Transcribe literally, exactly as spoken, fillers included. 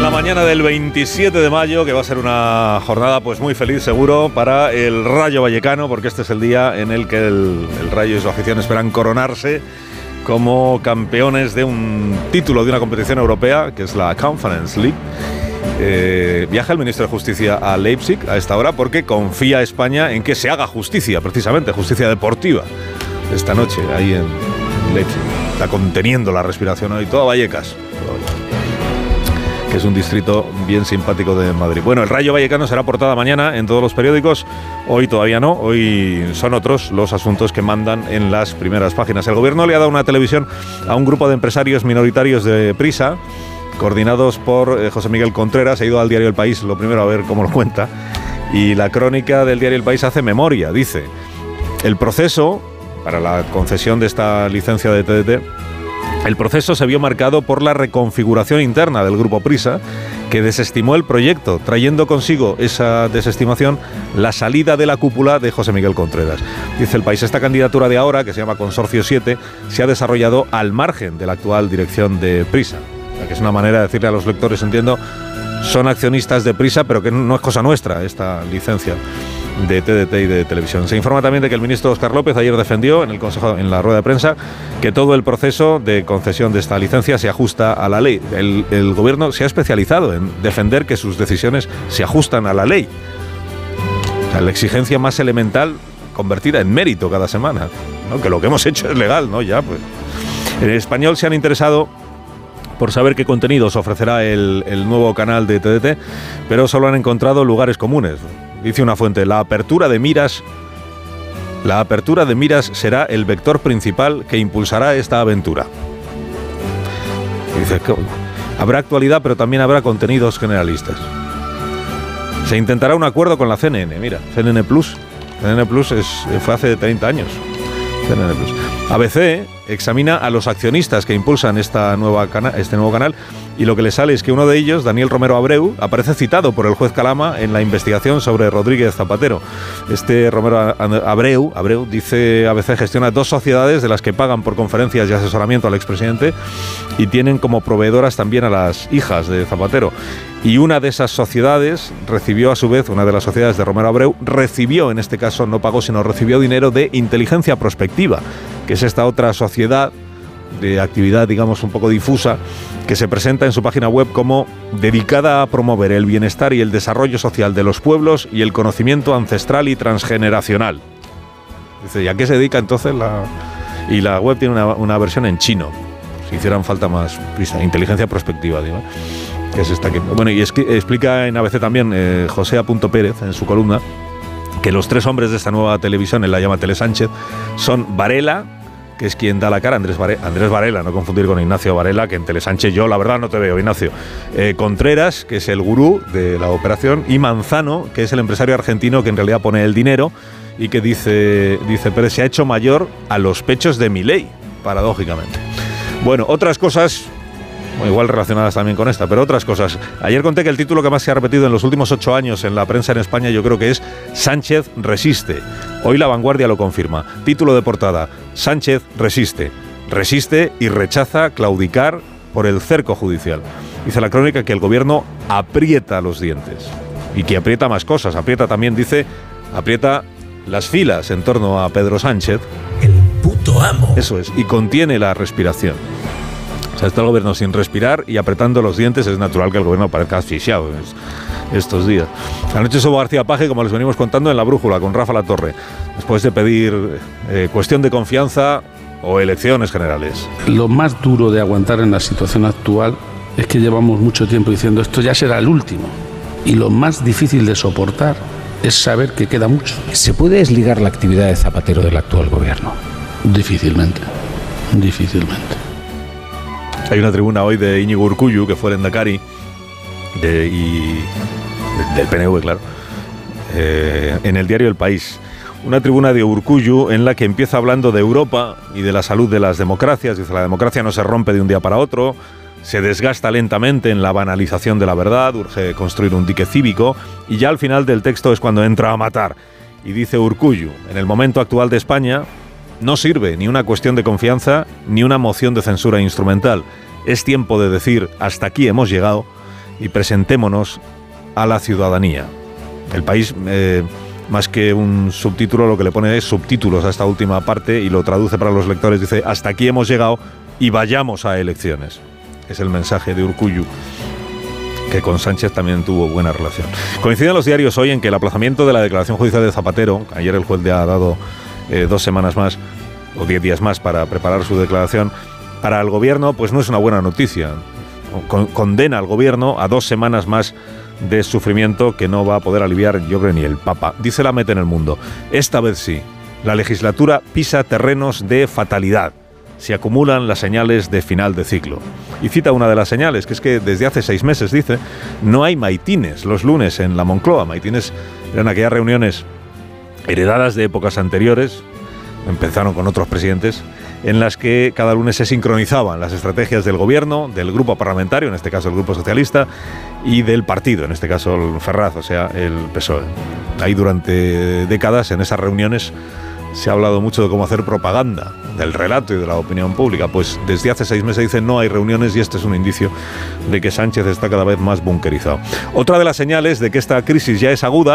En la mañana del veintisiete de mayo, que va a ser una jornada pues muy feliz seguro para el Rayo Vallecano, porque este es el día en el que el, el Rayo y su afición esperan coronarse como campeones de un título de una competición europea, que es la Conference League. Eh, viaja el ministro de Justicia a Leipzig a esta hora porque confía España en que se haga justicia, precisamente, justicia deportiva, esta noche, ahí en Leipzig. Está conteniendo la respiración hoy, todo Vallecas, que es un distrito bien simpático de Madrid. Bueno, el Rayo Vallecano será portada mañana en todos los periódicos. Hoy todavía no, hoy son otros los asuntos que mandan en las primeras páginas. El gobierno le ha dado una televisión a un grupo de empresarios minoritarios de Prisa, coordinados por eh, José Miguel Contreras. He ido al diario El País, lo primero, a ver cómo lo cuenta. Y la crónica del diario El País hace memoria. Dice, el proceso para la concesión de esta licencia de T D T, el proceso se vio marcado por la reconfiguración interna del Grupo Prisa, que desestimó el proyecto, trayendo consigo esa desestimación la salida de la cúpula de José Miguel Contreras. Dice El País, esta candidatura de ahora, que se llama Consorcio siete, se ha desarrollado al margen de la actual dirección de Prisa. O sea, que es una manera de decirle a los lectores, entiendo, son accionistas de Prisa, pero que no es cosa nuestra esta licencia de T D T y de televisión. Se informa también de que el ministro Óscar López ayer defendió en el Consejo, en la rueda de prensa, que todo el proceso de concesión de esta licencia se ajusta a la ley. El, el gobierno se ha especializado en defender que sus decisiones se ajustan a la ley. O sea, la exigencia más elemental convertida en mérito cada semana, ¿no? Que lo que hemos hecho es legal, ¿no? Ya, pues. En el Español se han interesado por saber qué contenidos ofrecerá el, el nuevo canal de T D T, pero solo han encontrado lugares comunes. Dice una fuente, la apertura de miras, la apertura de miras será el vector principal que impulsará esta aventura. Dice que habrá actualidad, pero también habrá contenidos generalistas. Se intentará un acuerdo con la C N N, mira, C N N Plus. C N N Plus es, fue hace treinta años. C N N Plus. A B C examina a los accionistas que impulsan esta nueva cana- este nuevo canal, y lo que le sale es que uno de ellos, Daniel Romero Abreu, aparece citado por el juez Calama en la investigación sobre Rodríguez Zapatero. Este Romero Abreu, Abreu dice A B C, gestiona dos sociedades de las que pagan por conferencias y asesoramiento al expresidente y tienen como proveedoras también a las hijas de Zapatero. Y una de esas sociedades recibió a su vez, una de las sociedades de Romero Abreu, recibió, en este caso no pagó, sino recibió dinero de Inteligencia Prospectiva, que es esta otra sociedad de actividad, digamos, un poco difusa, que se presenta en su página web como dedicada a promover el bienestar y el desarrollo social de los pueblos y el conocimiento ancestral y transgeneracional. Dice, ¿y a qué se dedica entonces la...? Y la web tiene una, una versión en chino, si hicieran falta más prisa, Inteligencia Prospectiva, digo, que es esta que... Bueno, y es que explica en A B C también eh, José A. Pérez, en su columna, que los tres hombres de esta nueva televisión, él la llama Tele Sánchez, son Varela, que es quien da la cara, Andrés, Vare, Andrés Varela, no confundir con Ignacio Varela, que en Tele Sánchez yo la verdad no te veo, Ignacio. Eh, Contreras, que es el gurú de la operación, y Manzano, que es el empresario argentino que en realidad pone el dinero y que dice, dice Pérez, se ha hecho mayor a los pechos de Milei, paradójicamente. Bueno, otras cosas, bueno, igual relacionadas también con esta, pero otras cosas. Ayer conté que el título que más se ha repetido en los últimos ocho años en la prensa en España, yo creo que es Sánchez resiste. Hoy La Vanguardia lo confirma. Título de portada, Sánchez resiste. Resiste y rechaza claudicar por el cerco judicial. Dice la crónica que el gobierno aprieta los dientes. Y que aprieta más cosas. Aprieta también, dice, aprieta las filas en torno a Pedro Sánchez. El puto amo. Eso es. Y contiene la respiración. O sea, está el gobierno sin respirar y apretando los dientes. Es natural que el gobierno parezca asfixiado estos días. Anoche estuvo García Paje, como les venimos contando, en La Brújula con Rafa Latorre, después de pedir eh, cuestión de confianza o elecciones generales. Lo más duro de aguantar en la situación actual es que llevamos mucho tiempo diciendo esto ya será el último. Y lo más difícil de soportar es saber que queda mucho. ¿Se puede desligar la actividad de Zapatero del actual gobierno? Difícilmente, difícilmente. Hay una tribuna hoy de Íñigo Urkullu, que fue el Endacari, de, y del P N V, claro, eh, en el diario El País. Una tribuna de Urkullu en la que empieza hablando de Europa y de la salud de las democracias. Dice, la democracia no se rompe de un día para otro, se desgasta lentamente en la banalización de la verdad, urge construir un dique cívico, y ya al final del texto es cuando entra a matar. Y dice Urkullu, en el momento actual de España no sirve ni una cuestión de confianza ni una moción de censura instrumental. Es tiempo de decir hasta aquí hemos llegado y presentémonos a la ciudadanía. El País, eh, más que un subtítulo, lo que le pone es subtítulos a esta última parte y lo traduce para los lectores. Dice, hasta aquí hemos llegado y vayamos a elecciones. Es el mensaje de Urkullu, que con Sánchez también tuvo buena relación. Coinciden los diarios hoy en que el aplazamiento de la declaración judicial de Zapatero, ayer el juez le ha dado eh, dos semanas más o diez días más para preparar su declaración, para el gobierno pues no es una buena noticia. Con, condena al gobierno a dos semanas más de sufrimiento que no va a poder aliviar, yo creo, ni el Papa. Dice la Mete en El Mundo, esta vez sí, la legislatura pisa terrenos de fatalidad. Se acumulan las señales de final de ciclo. Y cita una de las señales, que es que desde hace seis meses, dice, no hay maitines los lunes en la Moncloa. Maitines eran aquellas reuniones heredadas de épocas anteriores, empezaron con otros presidentes, en las que cada lunes se sincronizaban las estrategias del gobierno, del grupo parlamentario, en este caso el Grupo Socialista, y del partido, en este caso el Ferraz, o sea, el P S O E. Ahí durante décadas, en esas reuniones, se ha hablado mucho de cómo hacer propaganda del relato y de la opinión pública. Pues desde hace seis meses dicen no hay reuniones y este es un indicio de que Sánchez está cada vez más bunkerizado. Otra de las señales de que esta crisis ya es aguda